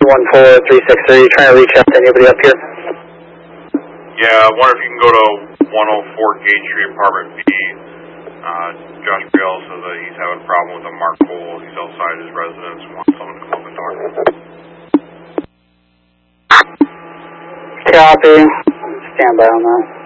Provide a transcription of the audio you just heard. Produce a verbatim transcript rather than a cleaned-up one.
one four three six three, trying to reach out to anybody up here. Yeah, I wonder if you can go to one oh four Gate Street, Apartment B. Uh, Josh Brielle says that he's having a problem with a marked hole. He's outside his residence and wants someone to come up and talk to him. Copy. Stand by on that.